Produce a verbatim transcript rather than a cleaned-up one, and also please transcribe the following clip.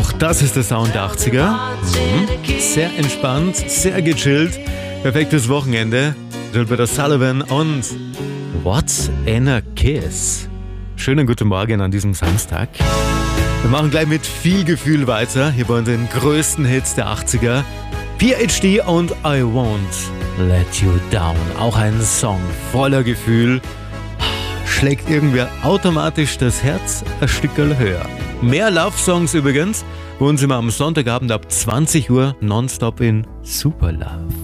Auch das ist der Sound der achtziger. Mhm. Sehr entspannt, sehr gechillt. Perfektes Wochenende. Gilbert Sullivan und What's in a Kiss? Schönen guten Morgen an diesem Samstag. Wir machen gleich mit viel Gefühl weiter. Hier bei den größten Hits der achtziger. P H D und I Won't Let You Down. Auch ein Song voller Gefühl. Schlägt irgendwie automatisch das Herz ein Stückchen höher. Mehr Love-Songs übrigens bei uns immer am Sonntagabend ab zwanzig Uhr nonstop in Super Love.